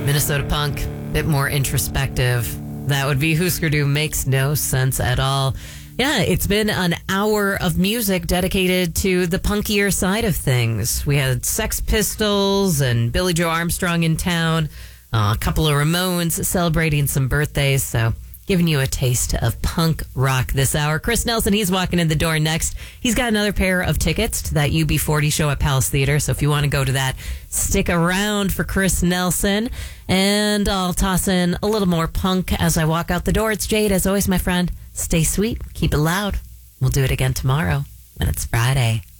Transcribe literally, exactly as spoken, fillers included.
Minnesota punk, bit more introspective. That would be Husker Du. Makes no sense at all. Yeah, it's been an hour of music dedicated to the punkier side of things. We had Sex Pistols and Billy Joe Armstrong in town, uh, a couple of Ramones celebrating some birthdays, so giving you a taste of punk rock this hour. Chris Nelson, he's walking in the door next. He's got another pair of tickets to that U B forty show at Palace Theater, so if you want to go to that, stick around for Chris Nelson. And I'll toss in a little more punk as I walk out the door. It's Jade, as always, my friend. Stay sweet, keep it loud. We'll do it again tomorrow when it's Friday.